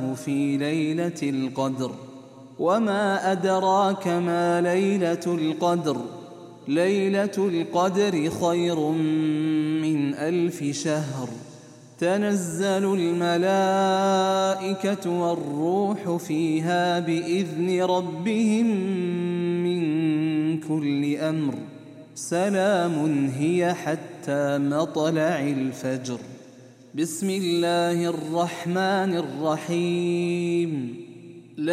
أنزلناه في ليلة القدر. وما أدراك ما ليلة القدر؟ ليلة القدر خير من 1000 شهر. تنزل الملائكة والروح فيها بإذن ربهم من كل أمر. سلام هي حتى مطلع الفجر. بسم الله الرحمن الرحيم.